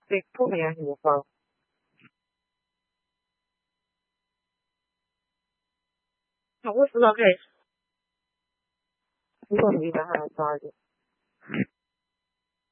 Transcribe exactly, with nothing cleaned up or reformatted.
Sì, come anni fa?那我知道该，如果你的还在的。